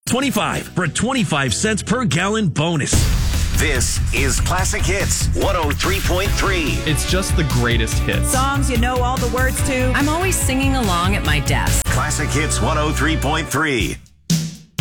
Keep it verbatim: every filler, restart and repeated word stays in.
twenty-five for a twenty-five cents per gallon bonus. This is Classic Hits one oh three point three. It's just the greatest hits. Songs you know all the words to. I'm always singing along at my desk. Classic Hits one oh three point three.